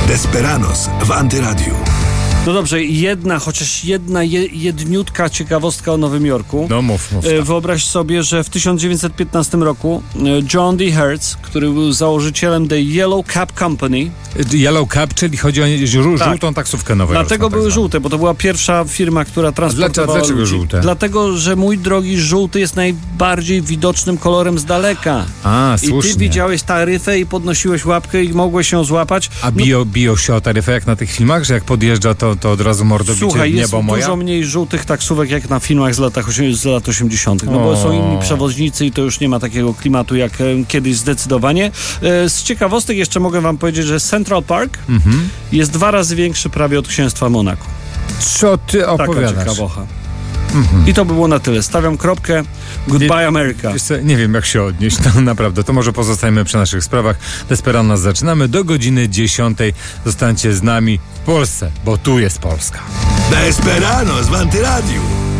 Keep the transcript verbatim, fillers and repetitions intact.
Desperados w Antyradiu. No dobrze, jedna, chociaż jedna je, jedniutka ciekawostka o Nowym Jorku. No mów, mów. E, Wyobraź sobie, że w tysiąc dziewięćset piętnastym roku e, John D. Hertz, który był założycielem The Yellow Cab Company. Yellow Cab, czyli chodzi o żół, Tak. żółtą taksówkę nową. Dlatego były żółte, bo to była pierwsza firma, która transportowała dlaczego, dlaczego ludzi. żółte? Dlatego, że mój drogi, żółty jest najbardziej widocznym kolorem z daleka. A, I słusznie. ty widziałeś taryfę i podnosiłeś łapkę i mogłeś ją złapać. A bio, bio się o taryfę jak na tych filmach, że jak podjeżdża, to, to od razu mordobicie Słuchaj, jest niebo moja? dużo mniej żółtych taksówek jak na filmach z, latach, z lat osiemdziesiątych. No bo O. są inni przewoźnicy i to już nie ma takiego klimatu jak e, kiedyś zdecydowanie. E, z ciekawostek jeszcze mogę wam powiedzieć, że Central Park Mhm. jest dwa razy większy prawie od księstwa Monako. Co ty Taka opowiadasz? ciekawocha. I to by było na tyle. Stawiam kropkę. Goodbye, Nie- America. Wiesz co, nie wiem jak się odnieść, no naprawdę, to może pozostajemy przy naszych sprawach. Desperados zaczynamy do godziny dziesiątej. Zostańcie z nami w Polsce, bo tu jest Polska. Desperados w Antyradiu.